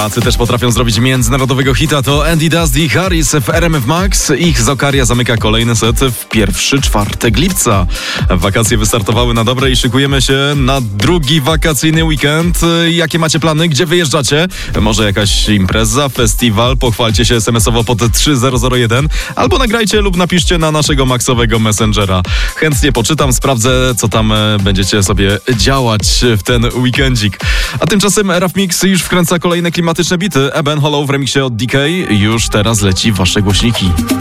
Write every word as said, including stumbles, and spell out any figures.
Polacy też potrafią zrobić międzynarodowego hita. To Andy Dust i Harris w R M F Max. Ich Zokaria zamyka kolejny set w pierwszy czwartek lipca. Wakacje wystartowały na dobre i szykujemy się na drugi wakacyjny weekend. Jakie macie plany? Gdzie wyjeżdżacie? Może jakaś impreza, festiwal? Pochwalcie się es em esowo pod trzy zero zero jeden albo nagrajcie lub napiszcie na naszego Maxowego Messengera. Chętnie poczytam, sprawdzę, co tam będziecie sobie działać w ten weekendzik. A tymczasem Raf Mix już wkręca kolejne klimatyczne bity. Eben Hollow w remiksie od D K już teraz leci w wasze głośniki.